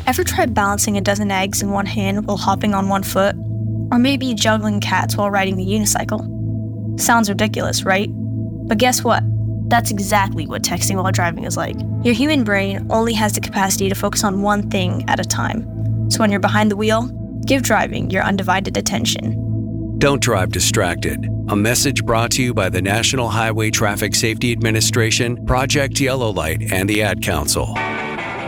Ever tried balancing a dozen eggs in one hand while hopping on one foot? Or maybe juggling cats while riding the unicycle? Sounds ridiculous, right? But guess what? That's exactly what texting while driving is like. Your human brain only has the capacity to focus on one thing at a time. So when you're behind the wheel, give driving your undivided attention. Don't drive distracted. A message brought to you by the National Highway Traffic Safety Administration, Project Yellow Light, and the Ad Council.